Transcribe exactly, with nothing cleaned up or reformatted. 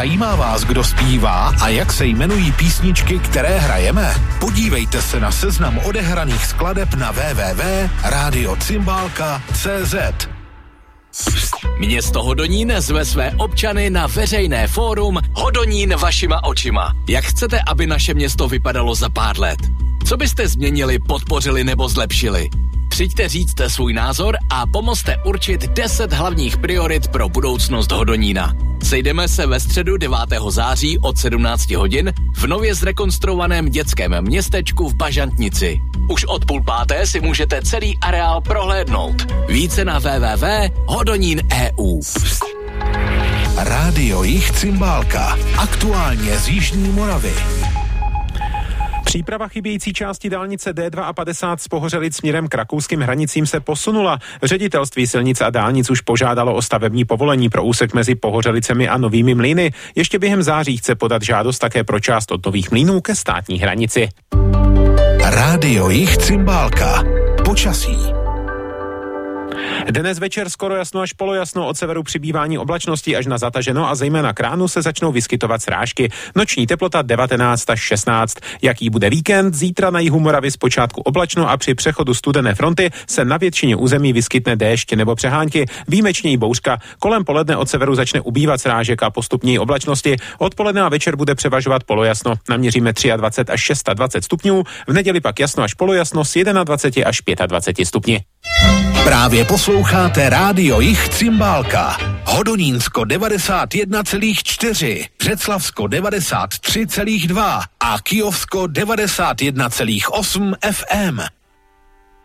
Zajímá vás, kdo zpívá a jak se jmenují písničky, které hrajeme? Podívejte se na seznam odehraných skladeb na w w w tečka radio cymbálka tečka c z. Město Hodonín zve své občany na veřejné fórum Hodonín vašima očima. Jak chcete, aby naše město vypadalo za pár let? Co byste změnili, podpořili nebo zlepšili? Přijďte říct svůj názor a pomozte určit deset hlavních priorit pro budoucnost Hodonína. Sejdeme se ve středu devátého září od sedmnáct hodin v nově zrekonstruovaném dětském městečku v Bažantnici. Už od půl páté si můžete celý areál prohlédnout. Více na w w w tečka hodonín tečka e u. Rádio Jich Cymbálka. Aktuálně z Jižní Moravy. Příprava chybějící části dálnice D padesát dva z Pohořelic směrem k rakouským hranicím se posunula. Ředitelství silnic a dálnic už požádalo o stavební povolení pro úsek mezi Pohořelicemi a Novými Mlýny. Ještě během září chce podat žádost také pro část od Nových Mlýnů ke státní hranici. Rádio Jich Cymbálka. Počasí. Dnes večer skoro jasno až polojasno, od severu přibývání oblačnosti až na zataženo a zejména k ránu se začnou vyskytovat srážky. Noční teplota devatenáct až šestnáct. Jaký bude víkend? Zítra na jihu Moravy zpočátku oblačno a při přechodu studené fronty se na většině území vyskytne déšť nebo přehánky, výjimečně i bouřka. Kolem poledne od severu začne ubývat srážek a postupně i oblačnosti. Odpoledne a večer bude převažovat polojasno. Naměříme dvacet tři až dvacet šest stupňů. V neděli pak jasno až polojasno s dvacet jedna až dvacet pět stupni. Právě posloucháte Rádio Jich Cymbálka. Hodonínsko devadesát jedna celá čtyři, Břeclavsko devadesát tři celá dva a Kyjovsko devadesát jedna celá osm F M.